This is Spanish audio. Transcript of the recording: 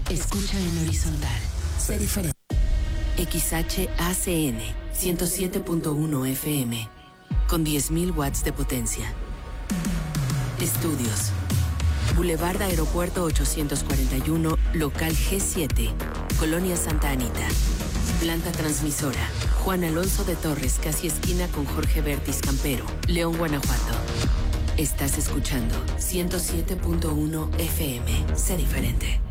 Escucha en horizontal. Sé diferente. XHACN 107.1 FM con 10.000 watts de potencia. Estudios. Boulevard Aeropuerto 841, local G7, Colonia Santa Anita. Planta transmisora. Juan Alonso de Torres, casi esquina con Jorge Bertis Campero, León, Guanajuato. Estás escuchando 107.1 FM. Sé diferente.